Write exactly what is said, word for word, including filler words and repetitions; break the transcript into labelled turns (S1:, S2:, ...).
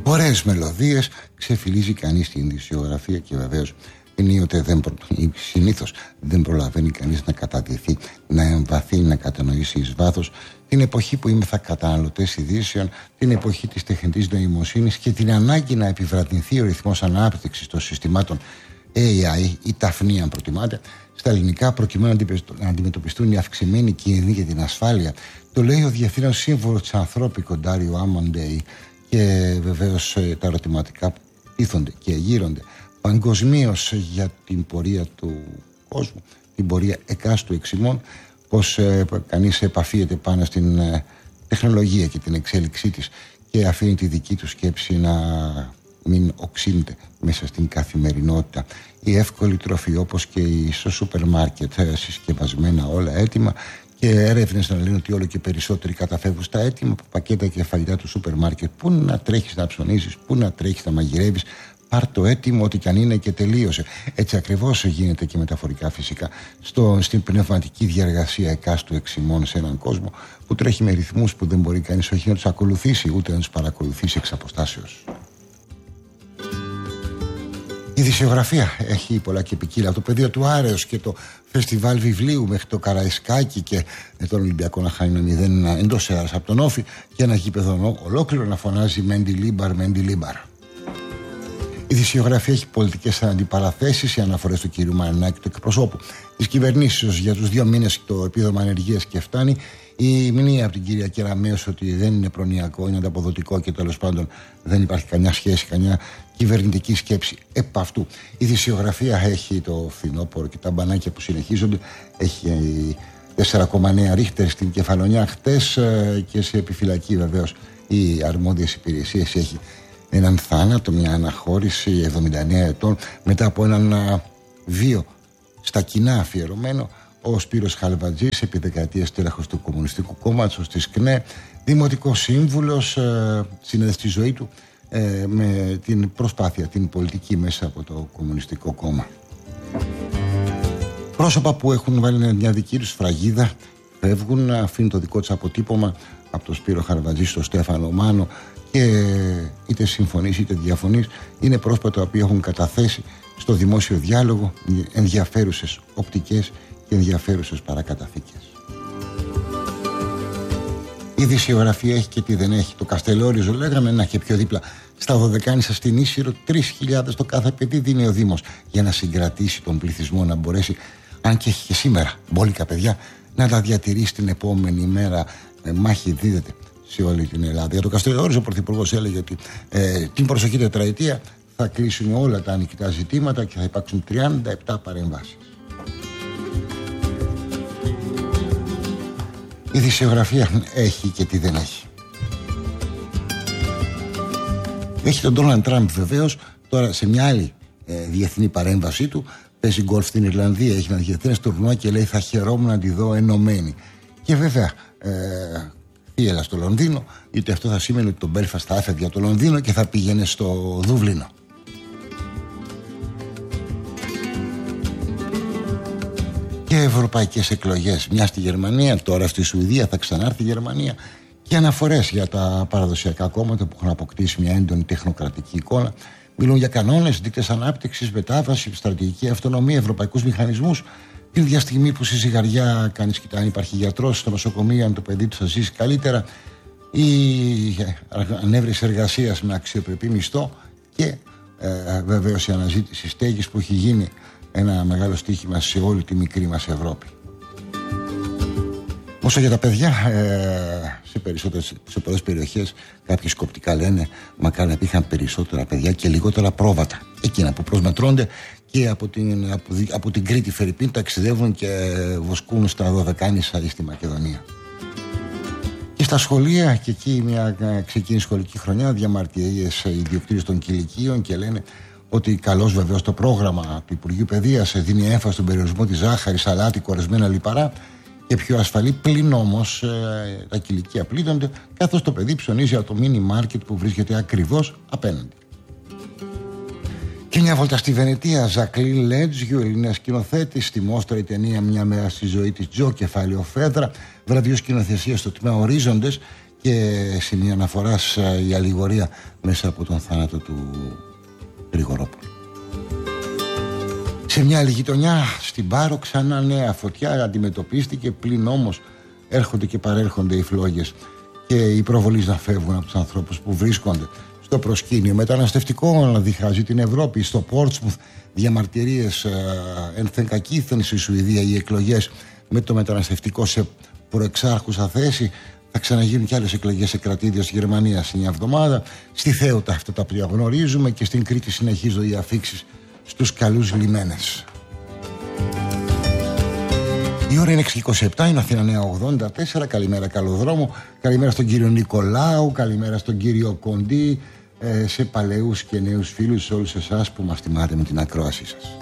S1: ωραίες μελωδίες, ξεφυλίζει κανείς την ειδησιογραφία και βεβαίως ενίοτε δεν προ... συνήθως δεν προλαβαίνει κανείς να καταδυθεί, να εμβαθεί, να κατανοήσει εις βάθος την εποχή που είμαστε καταναλωτές ειδήσεων, την εποχή της τεχνητής νοημοσύνης και την ανάγκη να επιβραδυνθεί ο ρυθμός ανάπτυξης των συστημάτων έι άι ή ταφνή αν προτιμάτε στα ελληνικά, προκειμένου να αντιμετωπιστούν οι αυξημένοι κίνδυνοι για την ασφάλεια. Το λέει ο Διευθύνων Σύμβουλος της Ανθρώπικου Ντάριο Άμοντεϊ. Και βεβαίως τα ερωτηματικά που τίθονται και γύρονται παγκοσμίως για την πορεία του κόσμου, την πορεία εκάστου εξημών, πως ε, κανείς επαφίεται πάνω στην ε, τεχνολογία και την εξέλιξή της και αφήνει τη δική του σκέψη να μην οξύνεται μέσα στην καθημερινότητα. Η εύκολη τροφή, όπως και η στο σούπερ μάρκετ συσκευασμένα όλα έτοιμα, και έρευνες να λένε ότι όλο και περισσότεροι καταφεύγουν στα έτοιμα πακέτα και φαγητά του σούπερ μάρκετ. Πού να τρέχεις να ψωνίσεις, πού να τρέχεις να μαγειρεύεις, πάρ' το έτοιμο, ό,τι κι αν είναι και τελείωσε. Έτσι ακριβώς γίνεται και μεταφορικά φυσικά στο, στην πνευματική διαργασία εκάστου εξημών σε έναν κόσμο που τρέχει με ρυθμούς που δεν μπορεί κανείς όχι να τους ακολουθήσει ούτε να τους παρακολουθήσει εξ αποστάσεως. Η ειδησιογραφία έχει πολλά και ποικίλα, από το πεδίο του Άρεως και το φεστιβάλ βιβλίου μέχρι το Καραϊσκάκι και τον Ολυμπιακό να χάνει ένα μηδέν εντός έδρας από τον Όφη και ένα γήπεδο ολόκληρο να φωνάζει Μέντι Λίμπαρ, Μέντι Λίμπαρ. Η ειδησιογραφία έχει πολιτικές αντιπαραθέσεις, οι αναφορές του κ. Μαρινάκη, του εκπροσώπου της κυβερνήσεως για τους δύο μήνες το επίδομα ανεργίας και φτάνει, η μνήμα από την κυρία Κεραμέως ότι δεν είναι προνοιακό, είναι ανταποδοτικό και τέλος πάντων δεν υπάρχει καμιά σχέση, καμιά κυβερνητική σκέψη επ' αυτού. Η ειδησιογραφία έχει το φθινόπωρο και τα μπανάκια που συνεχίζονται, έχει τέσσερα κόμμα εννέα ρίχτερ στην Κεφαλονιά χτες και σε επιφυλακή βεβαίως οι αρμόδιες υπηρεσίες. Έχει έναν θάνατο, μια αναχώρηση εβδομήντα εννέα ετών μετά από έναν βίο στα κοινά αφιερωμένο. Ο Σπύρος Χαλβατζής, επί δεκαετίες τέλεχος του Κομμουνιστικού Κόμματος της ΚΝΕ, δημοτικός σύμβουλος, ε, συνέδεσε τη ζωή του ε, με την προσπάθεια, την πολιτική μέσα από το Κομμουνιστικό Κόμμα. Πρόσωπα που έχουν βάλει μια δική τους φραγίδα φεύγουν, αφήνουν το δικό τους αποτύπωμα από τον Σπύρο Χαλβατζή στο Στέφανο Μάνο και είτε συμφωνείς είτε διαφωνείς, είναι πρόσωπα τα οποία έχουν καταθέσει στο δημόσιο διάλογο ενδιαφέρουσες οπτικές και ενδιαφέρουσες παρακαταθήκες. Η ειδησιογραφία έχει και τι δεν έχει. Το Καστελόριζο λέγαμε να έχει πιο δίπλα στα Δωδεκάνησα στην Ίσυρο τρεις χιλιάδες το κάθε παιδί δίνει ο Δήμος για να συγκρατήσει τον πληθυσμό, να μπορέσει, αν και έχει και σήμερα μπόλικα παιδιά, να τα διατηρήσει την επόμενη μέρα. Ε, μάχη δίδεται σε όλη την Ελλάδα. Για το Καστελόριζο ο Πρωθυπουργός έλεγε ότι ε, την προσεχή τετραετία θα κλείσουν όλα τα ανοιχτά ζητήματα και θα υπάρξουν τριάντα επτά παρεμβάσεις. Η ειδησιογραφία έχει και τι δεν έχει. Έχει τον Ντόναλντ Τραμπ βεβαίως τώρα σε μια άλλη ε, διεθνή παρέμβασή του. Παίζει γκολφ στην Ιρλανδία, έχει ένα διεθνές τουρνουά και λέει θα χαιρόμουν να τη δω ενωμένη. Και βέβαια ε, θύελα στο Λονδίνο, είτε αυτό θα σήμαινε ότι το Μπέλφαστ θα έφευγε από το Λονδίνο και θα πήγαινε στο Δουβλίνο. Και ευρωπαϊκές εκλογές, μια στη Γερμανία, τώρα στη Σουηδία, θα ξανάρθει η Γερμανία, και αναφορές για τα παραδοσιακά κόμματα που έχουν αποκτήσει μια έντονη τεχνοκρατική εικόνα. Μιλούν για κανόνες, δείκτες ανάπτυξης, μετάβαση, στρατηγική αυτονομία, ευρωπαϊκούς μηχανισμούς. Την ίδια στιγμή που στη ζυγαριά κανείς κοιτά αν υπάρχει γιατρός στο νοσοκομείο, αν το παιδί του θα ζήσει καλύτερα, ή ανέβρεση εργασίας με αξιοπρεπή μισθό και ε, βεβαίως η αναζήτηση στέγης που έχει γίνει ένα μεγάλο στοίχημα σε όλη τη μικρή μας Ευρώπη. Όσο για τα παιδιά, ε, σε, περισσότερες, σε πολλές περιοχές κάποιοι σκοπτικά λένε μακάρι να υπήρχαν περισσότερα παιδιά και λιγότερα πρόβατα. Εκείνα που προσμετρώνται και από την, από, από την Κρήτη Φερρυπίν ταξιδεύουν και βοσκούν στα Δωδεκάνησα ή στη Μακεδονία. Και στα σχολεία, και εκεί μια ξεκίνη σχολική χρονιά, διαμαρτυρίες ιδιοκτήτες των κηλικίων και λένε ότι καλώς βεβαίως το πρόγραμμα του Υπουργείου Παιδείας δίνει έμφαση στον περιορισμό της ζάχαρης, αλάτι, κορεσμένα λιπαρά και πιο ασφαλή, πλην όμως ε, τα κηλικία πλήττονται, καθώς το παιδί ψωνίζει από το μίνι μάρκετ που βρίσκεται ακριβώς απέναντι. Και μια βόλτα στη Βενετία, Ζακλίν Λέτζιου, Ελληνία σκηνοθέτη, στη Μόστρα η ταινία Μια μέρα στη ζωή της, Τζο, κεφάλαιο Φέδρα, βραβείο σκηνοθεσία στο τμήμα Ορίζοντες, και σημεία αναφοράς η αλληγορία μέσα από τον θάνατο του Γρηγορόπουλου. Σε μια άλλη γειτονιά στην Πάρο ξανά νέα φωτιά αντιμετωπίστηκε, πλην όμως έρχονται και παρέρχονται οι φλόγες και οι προβολείς να φεύγουν από τους ανθρώπους που βρίσκονται στο προσκήνιο μεταναστευτικό να διχάζει την Ευρώπη. Στο Πόρτσμουθ διαμαρτυρίες ένθεν κακήθεν, στη Σουηδία οι εκλογές με το μεταναστευτικό σε προεξάρχουσα θέση. Θα ξαναγίνουν και άλλες εκλογές σε κρατήδια στη Γερμανία σε μια εβδομάδα. Στη Θέοτα αυτά τα οποία γνωρίζουμε και στην Κρήτη συνεχίζονται οι αφίξεις στους καλούς λιμένες. Η ώρα είναι έξι και είκοσι επτά, είναι Αθήνα Νέα ογδόντα τέσσερα. Καλημέρα, καλό δρόμο. Καλημέρα στον κύριο Νικολάου, καλημέρα στον κύριο Κοντή, σε παλαιούς και νέους φίλους, σε όλους εσάς που μας τιμάτε με την ακρόασή σας.